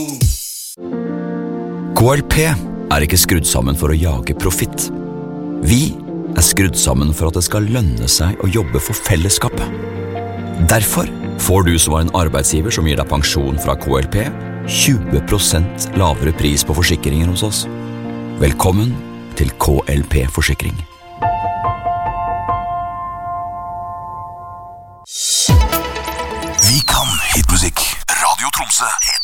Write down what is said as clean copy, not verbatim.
KLP ikke skrudd sammen for å jage profitt. Vi skrudd sammen for at det skal lønne seg å jobbe for fellesskapet. Derfor får du som var en arbeidsgiver som gir deg pensjon fra KLP 20% lavere pris på forsikringer hos oss. Velkommen til KLP Forsikring. Vi kan hitmusikk. Radio Tromsø.